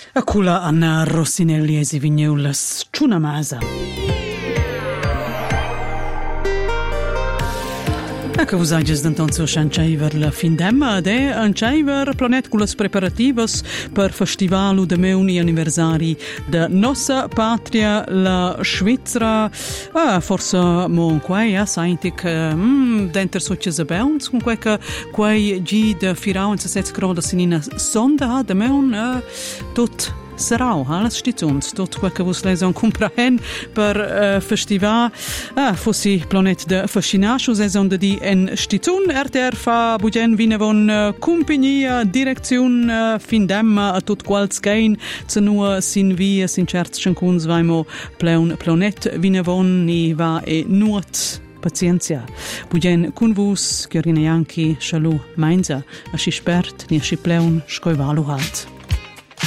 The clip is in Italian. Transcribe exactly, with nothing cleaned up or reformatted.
Acula Anna Rossinelli e Vignulas Ciunamasa. Ecco, usages d'antonzo Scianceiver la fin d'emma ed è Anceiver planet con le preparativas per festivalu de meuni anniversari de nossa patria la Svizzera. Ah, forse mon quei a saintic mm, denter socia zabeuns con quei che quei gi de firau in sets grada sinina sonda de meun uh, tot sarau, alle stazions, tot quel che vos leson comprahen per uh, festival. Ah, fossi planet de fascinascio, saison de di en stizun, R T R fa bugen vinevon uh, compagnia, direcziun, uh, fin demma a tot quals gein, zu nur sin via, sin certs schankun zwaimo pleun planet vinevon, ni va e nuot. Pazienza. Bugen kun vus, Chiorina Janki, Schalu, Mainza, a si spert, ni a si pleun, scoivalu halt.